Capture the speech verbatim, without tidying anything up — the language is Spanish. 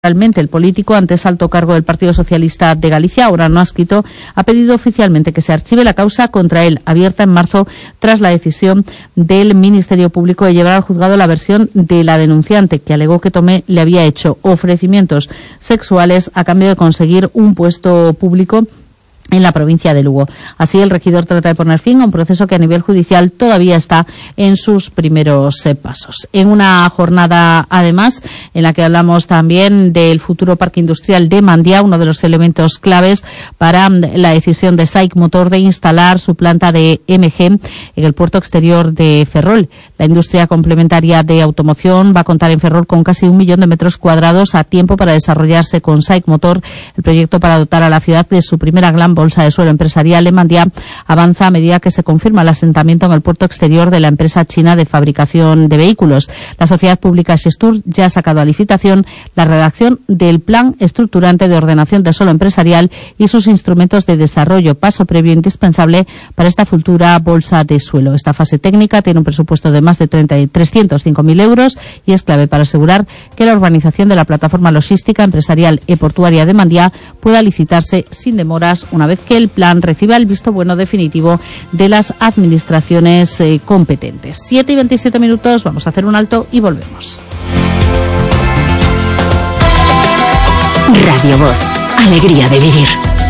Realmente el político, antes alto cargo del Partido Socialista de Galicia, ahora no adscrito, ha pedido oficialmente que se archive la causa contra él, abierta en marzo tras la decisión del Ministerio Público de llevar al juzgado la versión de la denunciante, que alegó que Tomé le había hecho ofrecimientos sexuales a cambio de conseguir un puesto público en la provincia de Lugo. Así, el regidor trata de poner fin a un proceso que a nivel judicial todavía está en sus primeros eh, pasos. En una jornada, además, en la que hablamos también del futuro parque industrial de Mandiá, uno de los elementos claves para la decisión de S A I C Motor de instalar su planta de M G en el puerto exterior de Ferrol. La industria complementaria de automoción va a contar en Ferrol con casi un millón de metros cuadrados a tiempo para desarrollarse con S A I C Motor. El proyecto para dotar a la ciudad de su primera gran bolsa de suelo empresarial en Mandiá avanza a medida que se confirma el asentamiento en el puerto exterior de la empresa china de fabricación de vehículos. La sociedad pública Gestur ya ha sacado a licitación la redacción del plan estructurante de ordenación de suelo empresarial y sus instrumentos de desarrollo, paso previo indispensable para esta futura bolsa de suelo. Esta fase técnica tiene un presupuesto de más de trescientos cinco mil euros y es clave para asegurar que la urbanización de la plataforma logística empresarial y portuaria de Mandiá pueda licitarse sin demoras una vez que el plan reciba el visto bueno definitivo de las administraciones eh, competentes. siete y veintisiete minutos, vamos a hacer un alto y volvemos. Radio Voz, alegría de vivir.